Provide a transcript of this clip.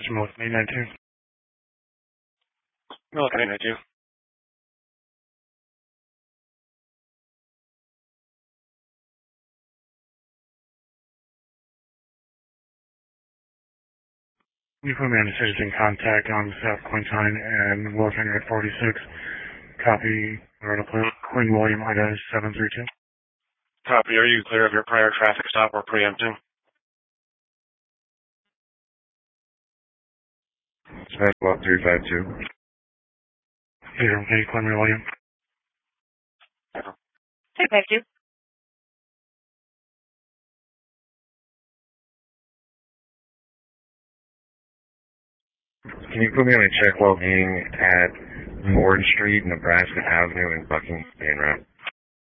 Smoke 892. Milk 892. You put me on a citizen contact on South Quintine and Wilton at 46. Copy, Queen William Ida 732. Copy. Are you clear of your prior traffic stop or preempting? Smash 352. 808, Queen William. 352. Can you put me on a check while being at Ford Street, Nebraska Avenue, and Buckingham Road?